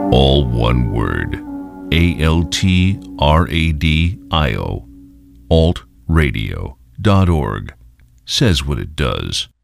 All one word. ALTRADIO. altradio.org. Says what it does.